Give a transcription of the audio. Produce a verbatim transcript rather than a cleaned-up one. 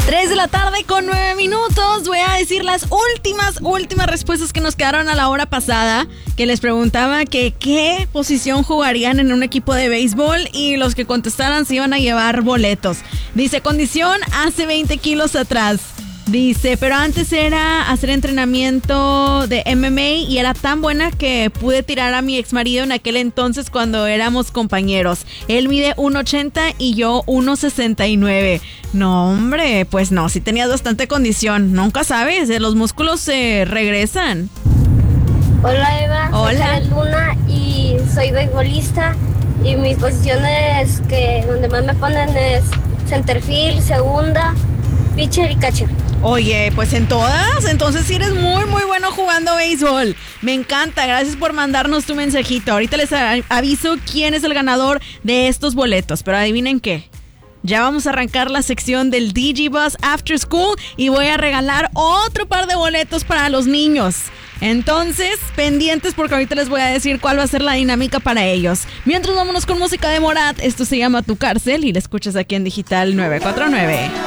tres de la tarde con nueve minutos. Voy a decir las últimas, últimas respuestas que nos quedaron a la hora pasada, que les preguntaba que qué posición jugarían en un equipo de béisbol y los que contestaran se iban a llevar boletos. Dice, condición hace veinte kilos atrás. Dice, pero antes era hacer entrenamiento de M M A y era tan buena que pude tirar a mi exmarido en aquel entonces cuando éramos compañeros. Él mide uno ochenta y yo uno sesenta y nueve. No, hombre, pues no, sí tenías bastante condición. Nunca sabes, los músculos se regresan. Hola Eva, Hola. soy Karen Luna y soy beisbolista y mis posiciones que donde más me ponen es centerfield, segunda, pitcher y catcher. Oye, pues en todas, entonces sí eres muy, muy bueno jugando béisbol. Me encanta, gracias por mandarnos tu mensajito. Ahorita les aviso quién es el ganador de estos boletos, pero adivinen qué. Ya vamos a arrancar la sección del D J Buzz After School y voy a regalar otro par de boletos para los niños. Entonces, pendientes porque ahorita les voy a decir cuál va a ser la dinámica para ellos. Mientras vámonos con música de Morat, esto se llama Tu Cárcel y la escuchas aquí en Digital nueve cuatro nueve.